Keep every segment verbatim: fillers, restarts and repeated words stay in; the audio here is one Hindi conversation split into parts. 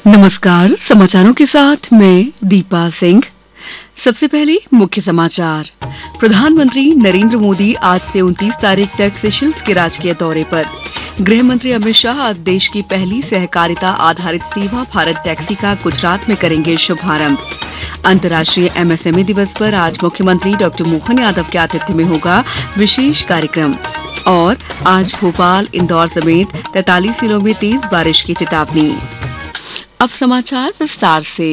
नमस्कार, समाचारों के साथ मैं दीपा सिंह। सबसे पहले मुख्य समाचार। प्रधानमंत्री नरेंद्र मोदी आज से उनतीस तारीख तक सेशल्स के राजकीय दौरे पर। गृह मंत्री अमित शाह आज देश की पहली सहकारिता आधारित सेवा भारत टैक्सी का गुजरात में करेंगे शुभारंभ। अंतर्राष्ट्रीय एमएसएमई दिवस पर आज मुख्यमंत्री डॉक्टर मोहन यादव के आतिथ्य में होगा विशेष कार्यक्रम। और आज भोपाल, इंदौर समेत तैंतालीस जिलों में तेज बारिश की चेतावनी। अब समाचार विस्तार से।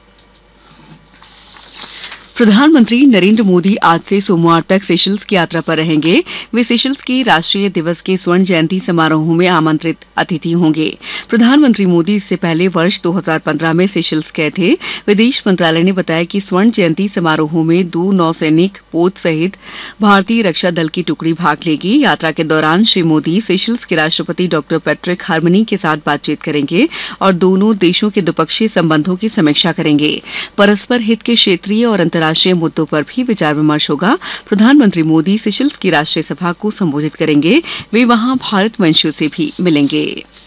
प्रधानमंत्री नरेंद्र मोदी आज से सोमवार तक सेशल्स की यात्रा पर रहेंगे। वे सेशल्स के राष्ट्रीय दिवस के स्वर्ण जयंती समारोह में आमंत्रित अतिथि होंगे। प्रधानमंत्री मोदी इससे पहले वर्ष दो हज़ार पंद्रह में सेशल्स गए थे। विदेश मंत्रालय ने बताया कि स्वर्ण जयंती समारोह में दो नौसैनिक पोत सहित भारतीय रक्षा दल की टुकड़ी भाग लेगी। यात्रा के दौरान श्री मोदी सेशल्स के राष्ट्रपति डॉक्टर पैट्रिक हार्मनी के साथ बातचीत करेंगे और दोनों देशों के द्विपक्षीय संबंधों की समीक्षा करेंगे। परस्पर हित के क्षेत्रीय और अंतर्राष्ट्रीय मुद्दों पर भी विचार विमर्श होगा। प्रधानमंत्री मोदी सेशल्स की राष्ट्रीय सभा को संबोधित करेंगे। वे वहां भारत वंशियों से भी मिलेंगे।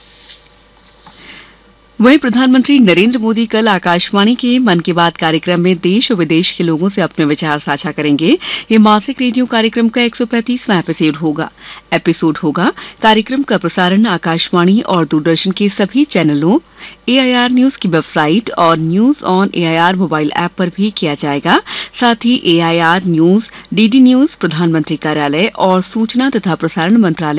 वहीं प्रधानमंत्री नरेंद्र मोदी कल आकाशवाणी के मन की बात कार्यक्रम में देश और विदेश के लोगों से अपने विचार साझा करेंगे। ये मासिक रेडियो कार्यक्रम का एक सौ पैंतीसवां एपिसोड होगा एपिसोड होगा कार्यक्रम का प्रसारण आकाशवाणी और दूरदर्शन के सभी चैनलों, एआईआर न्यूज की वेबसाइट और news on AIR mobile app पर भी किया जाएगा। साथ ही एआईआर न्यूज, डीडी न्यूज, प्रधानमंत्री कार्यालय और सूचना तथा प्रसारण मंत्रालय